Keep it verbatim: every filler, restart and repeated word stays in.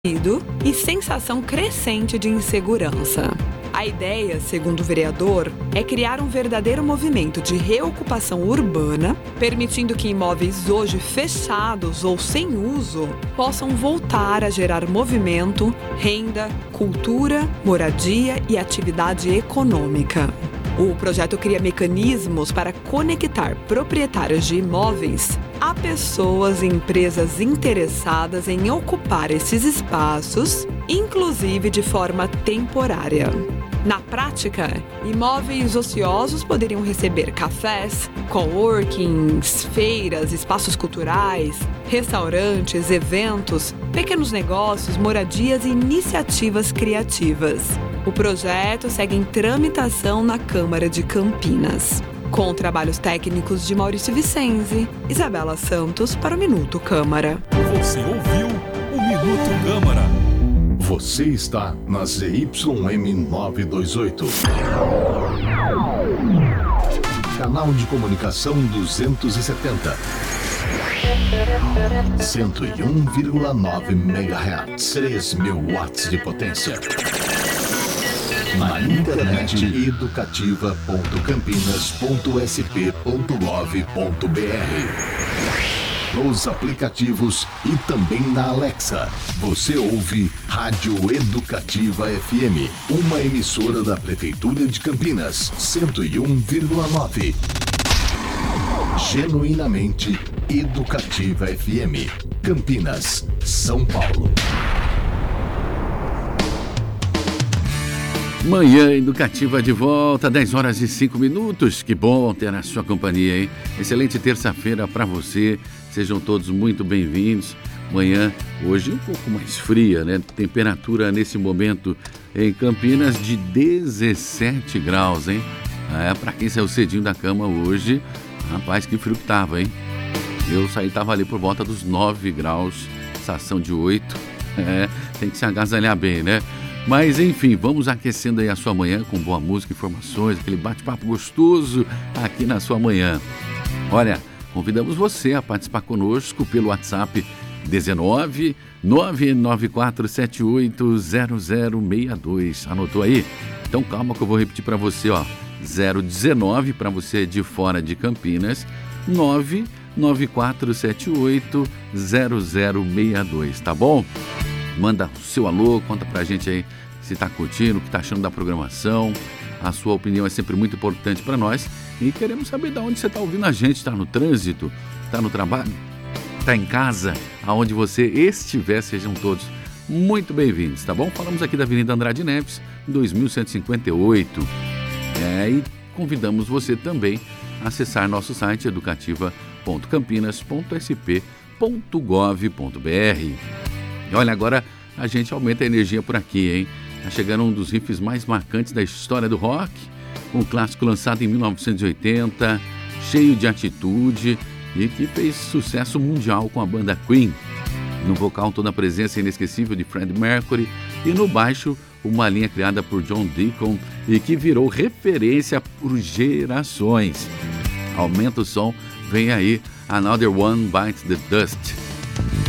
medo e sensação crescente de insegurança. A ideia, segundo o vereador, é criar um verdadeiro movimento de reocupação urbana, permitindo que imóveis hoje fechados ou sem uso possam voltar a gerar movimento, renda, cultura, moradia e atividade econômica. O projeto cria mecanismos para conectar proprietários de imóveis a pessoas e empresas interessadas em ocupar esses espaços, inclusive de forma temporária. Na prática, imóveis ociosos poderiam receber cafés, coworkings, feiras, espaços culturais, restaurantes, eventos, pequenos negócios, moradias e iniciativas criativas. O projeto segue em tramitação na Câmara de Campinas, com trabalhos técnicos de Maurício Vicenzi, Isabela Santos para o Minuto Câmara. Você ouviu o Minuto Câmara. Você está na Z Y M novecentos e vinte e oito. Canal de comunicação duzentos e setenta. cento e um vírgula nove megahertz. três mil watts de potência. Na internet educativa ponto campinas ponto s p ponto gov ponto b r. Nos aplicativos e também na Alexa. Você ouve Rádio Educativa F M, uma emissora da Prefeitura de Campinas, cento e um vírgula nove. Genuinamente Educativa F M, Campinas, São Paulo. Manhã Educativa de volta, dez horas e cinco minutos. Que bom ter a sua companhia, hein? Excelente terça-feira para você. Sejam todos muito bem-vindos. Manhã, hoje um pouco mais fria, né? Temperatura nesse momento em Campinas de dezessete graus, hein? É, para quem saiu cedinho da cama hoje, rapaz, que frio que tava, hein? Eu saí, tava ali por volta dos nove graus, sensação de oito. É, tem que se agasalhar bem, né? Mas enfim, vamos aquecendo aí a sua manhã com boa música, informações, aquele bate-papo gostoso aqui na sua manhã. Olha, convidamos você a participar conosco pelo WhatsApp dezenove, nove nove quatro sete oito, zero zero seis dois. Anotou aí? Então calma que eu vou repetir para você, ó. zero dezenove para você de fora de Campinas, nove nove quatro sete oito, zero zero seis dois, tá bom? Manda o seu alô, conta pra gente aí se tá curtindo, o que tá achando da programação. A sua opinião é sempre muito importante para nós e queremos saber de onde você tá ouvindo a gente. Tá no trânsito, tá no trabalho, tá em casa, aonde você estiver, sejam todos muito bem-vindos, tá bom? Falamos aqui da Avenida Andrade Neves, dois mil cento e cinquenta e oito. É, e convidamos você também a acessar nosso site educativa ponto campinas ponto s p ponto gov ponto b r. E olha, agora a gente aumenta a energia por aqui, hein? Tá chegando um dos riffs mais marcantes da história do rock, um clássico lançado em mil novecentos e oitenta, cheio de atitude e que fez sucesso mundial com a banda Queen. No vocal, toda a presença inesquecível de Freddie Mercury e no baixo, uma linha criada por John Deacon e que virou referência por gerações. Aumenta o som, vem aí Another One Bites the Dust.